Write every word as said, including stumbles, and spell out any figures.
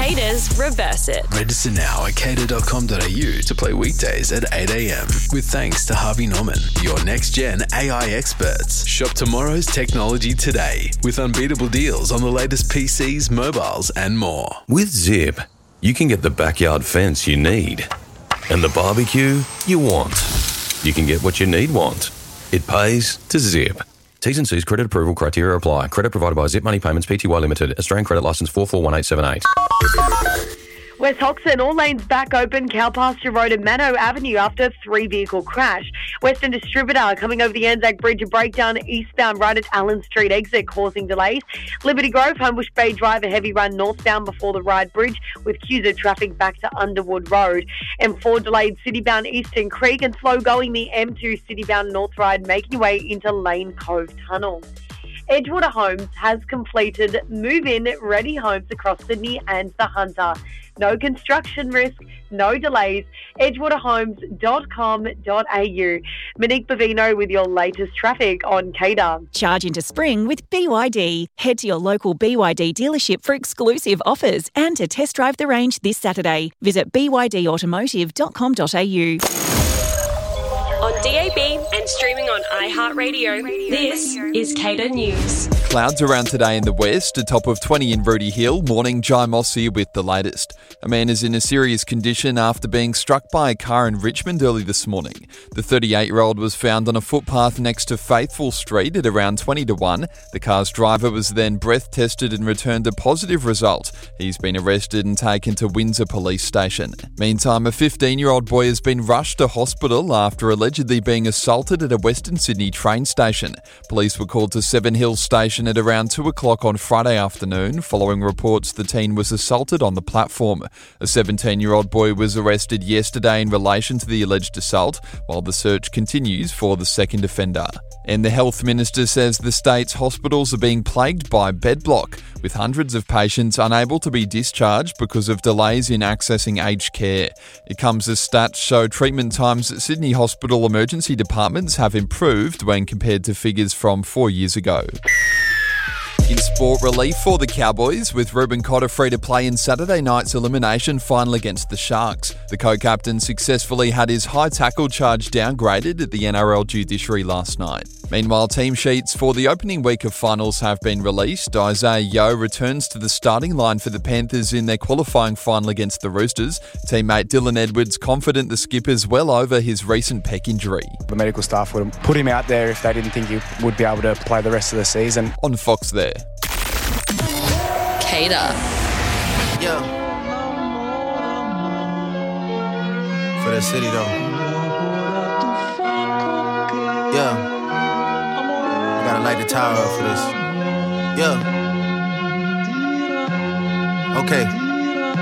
Cater's Reverse It. Register now at cater dot com dot a u to play weekdays at eight a.m. with thanks to Harvey Norman, your next-gen A I experts. Shop tomorrow's technology today with unbeatable deals on the latest P Cs, mobiles and more. With Zip, you can get the backyard fence you need and the barbecue you want. You can get what you need want. It pays to Zip. T's and C's credit approval criteria apply. Credit provided by Zip Money Payments Pty Limited. Australian credit licence four four one eight seven eight. West Hoxton, all lanes back open, Cowpasture Road and Mano Avenue after a three-vehicle crash. Western Distributor coming over the Anzac Bridge, a breakdown eastbound right at Allen Street exit causing delays. Liberty Grove, Homebush Bay Drive, a heavy run northbound before the Ryde Bridge with queues of traffic back to Underwood Road. M four delayed citybound Eastern Creek and slow going the M two citybound North Ryde, making your way into Lane Cove Tunnel. Edgewater Homes has completed move-in ready homes across Sydney and the Hunter. No construction risk, no delays. edgewater homes dot com dot a u. Monique Bavino with your latest traffic on Cater. Charge into spring with B Y D. Head to your local B Y D dealership for exclusive offers and to test drive the range this Saturday. Visit b y d automotive dot com dot a u. On D A B and streaming on iHeartRadio, this is Cater News. Clouds around today in the west, a top of twenty in Rooty Hill. Morning, Jai Moss here with the latest. A man is in a serious condition after being struck by a car in Richmond early this morning. The thirty-eight-year-old was found on a footpath next to Faithful Street at around twenty to one. The car's driver was then breath tested and returned a positive result. He's been arrested and taken to Windsor Police Station. Meantime, a fifteen-year-old boy has been rushed to hospital after allegedly being assaulted at a Western Sydney train station. Police were called to Seven Hills Station at around two o'clock on Friday afternoon, following reports the teen was assaulted on the platform. A seventeen-year-old boy was arrested yesterday in relation to the alleged assault, while the search continues for the second offender. And the Health Minister says the state's hospitals are being plagued by bed block, with hundreds of patients unable to be discharged because of delays in accessing aged care. It comes as stats show treatment times at Sydney Hospital emergency departments have improved when compared to figures from four years ago. In sport, relief for the Cowboys, with Ruben Cotter free to play in Saturday night's elimination final against the Sharks. The co-captain successfully had his high tackle charge downgraded at the N R L judiciary last night. Meanwhile, team sheets for the opening week of finals have been released. Isaiah Yeo returns to the starting line for the Panthers in their qualifying final against the Roosters. Teammate Dylan Edwards confident the skipper's well over his recent pec injury. The medical staff would have put him out there if they didn't think he would be able to play the rest of the season. On Fox there. Cater. Yeah. For the city though. Yeah. I gotta light the tower up for this. Yeah. Okay.